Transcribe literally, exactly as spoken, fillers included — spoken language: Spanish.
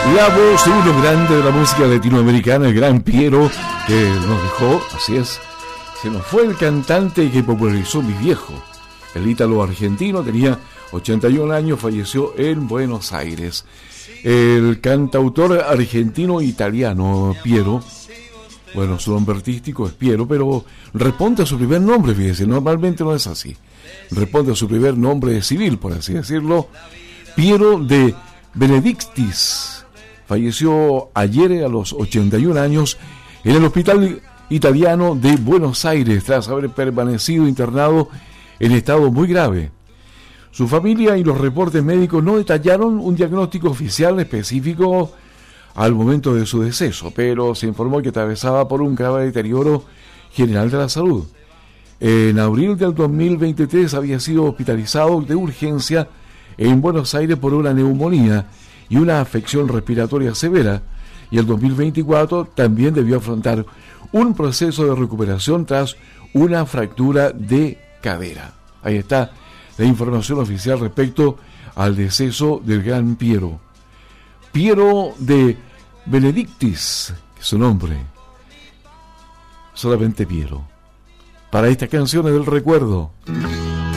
La voz de uno grande de la música latinoamericana, el gran Piero, que nos dejó, así es, se nos fue el cantante que popularizó Mi Viejo. El ítalo argentino tenía ochenta y un años, falleció en Buenos Aires. El cantautor argentino-italiano Piero, bueno, su nombre artístico es Piero, pero responde a su primer nombre, fíjese, normalmente no es así. Responde a su primer nombre civil, por así decirlo, Piero de Benedictis. Falleció ayer a los ochenta y un años en el Hospital Italiano de Buenos Aires tras haber permanecido internado en estado muy grave. Su familia y los reportes médicos no detallaron un diagnóstico oficial específico al momento de su deceso, pero se informó que atravesaba por un grave deterioro general de la salud. En abril del dos mil veintitrés había sido hospitalizado de urgencia en Buenos Aires por una neumonía y una afección respiratoria severa, y el dos mil veinticuatro también debió afrontar un proceso de recuperación tras una fractura de cadera. Ahí está la información oficial respecto al deceso del gran Piero. Piero de Benedictis, que es su nombre. Solamente Piero. Para estas canciones del recuerdo.